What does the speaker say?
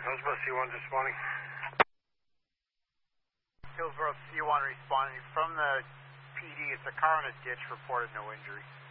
Hillsborough C1 responding. Hillsborough C1 responding from the PD. It's a car in a ditch, reported no injury.